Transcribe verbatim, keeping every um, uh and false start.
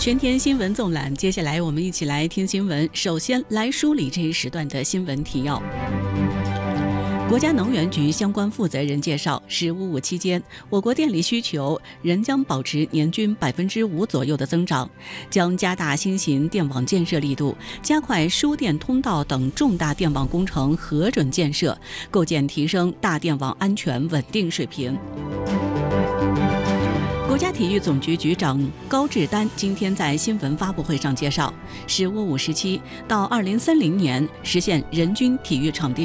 全天新闻纵览，接下来我们一起来听新闻。首先来梳理这一时段的新闻提要。国家能源局相关负责人介绍，十五五期间，我国电力需求仍将保持年均百分之五左右的增长，将加大新型电网建设力度，加快输电通道等重大电网工程核准建设，构建提升大电网安全稳定水平。国家体育总局局长高志丹今天在新闻发布会上介绍，十五五时期到二零三零年实现人均体育场地